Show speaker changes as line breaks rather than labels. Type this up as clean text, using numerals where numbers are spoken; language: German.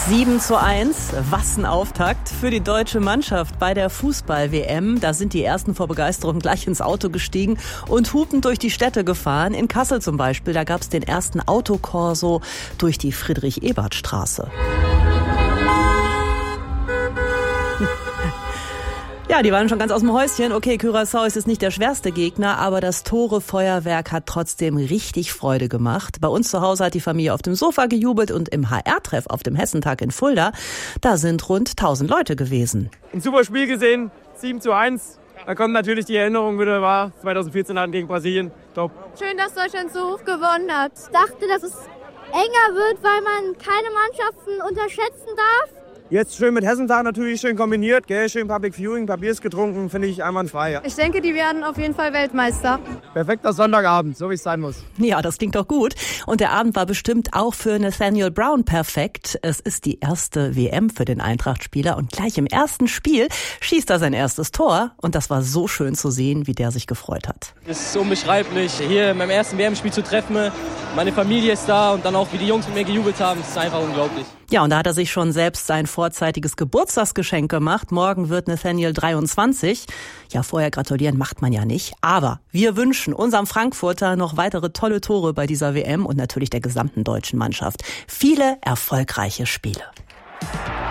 7:1, was ein Auftakt für die deutsche Mannschaft bei der Fußball-WM. Da sind die Ersten vor Begeisterung gleich ins Auto gestiegen und hupend durch die Städte gefahren. In Kassel zum Beispiel, da gab es den ersten Autokorso durch die Friedrich-Ebert-Straße. Ja, die waren schon ganz aus dem Häuschen. Okay, Curaçao ist jetzt nicht der schwerste Gegner, aber das Tore-Feuerwerk hat trotzdem richtig Freude gemacht. Bei uns zu Hause hat die Familie auf dem Sofa gejubelt und im HR-Treff auf dem Hessentag in Fulda, da sind rund 1000 Leute gewesen.
Ein super Spiel gesehen, 7:1. Da kommt natürlich die Erinnerung wieder, war 2014 hatten gegen Brasilien. Top.
Schön, dass Deutschland so hoch gewonnen hat. Ich dachte, dass es enger wird, weil man keine Mannschaften unterschätzen darf.
Jetzt schön mit Hessentag natürlich schön kombiniert, gell? Schön Public Viewing, Papiers getrunken, finde ich einwandfrei. Ja.
Ich denke, die werden auf jeden Fall Weltmeister.
Perfekter Sonntagabend, so wie es sein muss.
Ja, das klingt doch gut. Und der Abend war bestimmt auch für Nathaniel Brown perfekt. Es ist die erste WM für den Eintracht-Spieler und gleich im ersten Spiel schießt er sein erstes Tor. Und das war so schön zu sehen, wie der sich gefreut hat.
Es ist unbeschreiblich, hier in meinem ersten WM-Spiel zu treffen. Meine Familie ist da und dann auch, wie die Jungs mit mir gejubelt haben, das ist einfach unglaublich.
Ja, und da hat er sich schon selbst sein vorzeitiges Geburtstagsgeschenk gemacht. Morgen wird Nathaniel 23. Ja, vorher gratulieren macht man ja nicht. Aber wir wünschen unserem Frankfurter noch weitere tolle Tore bei dieser WM und natürlich der gesamten deutschen Mannschaft. Viele erfolgreiche Spiele.